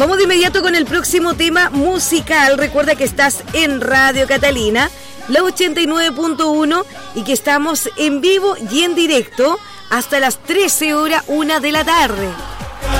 Vamos de inmediato con el próximo tema musical. Recuerda que estás en Radio Catalina, la 89.1, y que estamos en vivo y en directo hasta las 13 horas 1 de la tarde.